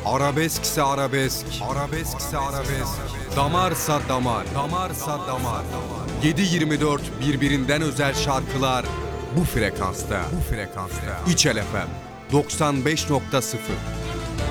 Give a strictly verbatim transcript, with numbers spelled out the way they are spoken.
Arabeskse arabesk, arabeskse arabesk, damarsa damar, damarsa damar. yedi yirmi dört birbirinden özel şarkılar bu frekansta, bu frekansta. İçel F M doksan beş nokta sıfır.